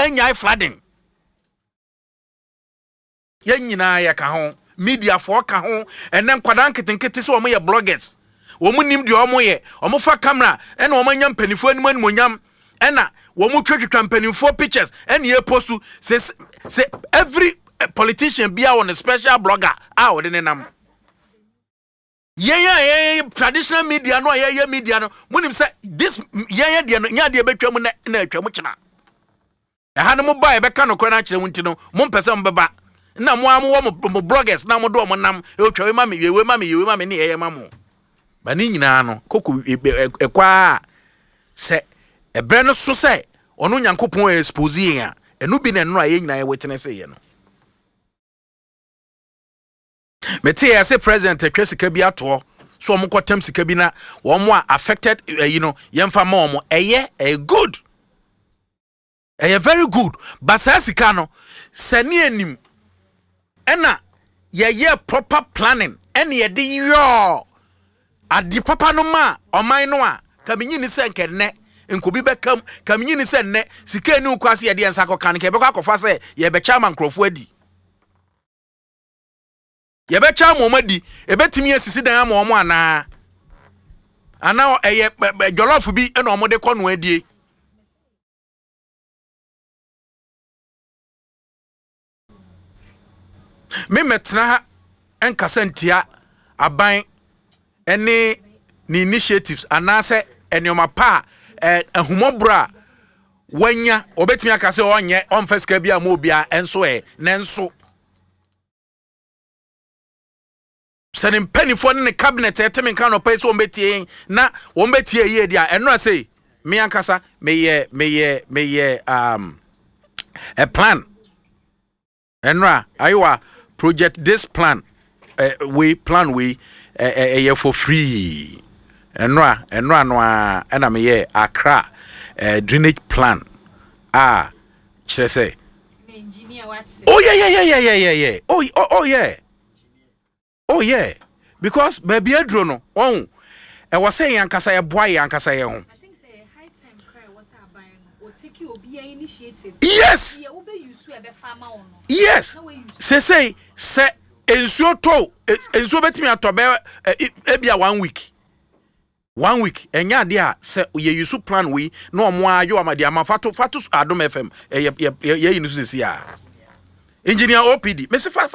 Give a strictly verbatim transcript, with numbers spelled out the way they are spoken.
enya flooding yen nyina ya ka ho media for ka ho enen kwadan ketenkete se omo ye bloggers omo nim de omo ye omo fa camera ena omo nya mpanifo anim animonyam ena omo twetwetwa mpanifo pictures ena ye postu se se every politician bia on a special blogger ah we de nam yeah yeah yeah traditional media no yeah yeah media no munim say this yeah yeah de no nya de betwa na na atwa mu kina e ha no mo ba e be ka no kora na kire mu ntino mo mpese mbeba na mo amu wo bloggers na mo do mo nam e otwa we ma me we ma me we ma me ne ye ma mo ba ni nyina no koku e kwa se e bre no so se ono nyankopon expose yin a enu bi na no a ye nyina ye witness ye no mete ya se president atwesika bi ato so omo kwatam sika bi na wo mo affected uh, you know yemfa ma omo eye e good eye very good but sa sika no sani anim ena ye ye proper planning ene ye de yo adi papa no ma oman no a kaminyi ni se nkenne nkobi bekam kaminyi ni se nne sika ni ukwase ye de ensa kokan ke bekwa kofa se ye be chairman nkrofo adi ye be cha momadi e betimi asisi dan ama omo ana ana eye jollof bi e na omo de kono adie me metna ha enkasa ntia aban ene ni initiatives ana se enioma pa ehumobra wanya obetimi akase onye onfeska bia ma obia enso e nenso sanin penifo ne cabinet etemi kan no pese ombetie na ombetie ye dia eno ase me ankasa me ye me ye me ye um a plan enra aiwa project this plan uh, we plan we uh, uh, uh, for free enra enra no a na me ye Accra uh, drainage plan ah chere say engineer what say oh yeah yeah yeah yeah yeah yeah oh oh, oh yeah oh yeah, because baby adro no oh e was saying yankasa ye boy yankasa ye ho. I think say high time cry was aban no o take you obi initiative. Yes. Ye wo be use e be farmer on. Yes. Say say say ensuo to ensuo betimi atobe e bia one week. One week enya de a say ye use plan we no omo ayo amade amafato fato Adom F M ye ye ye use this ya. Engineer O P D me say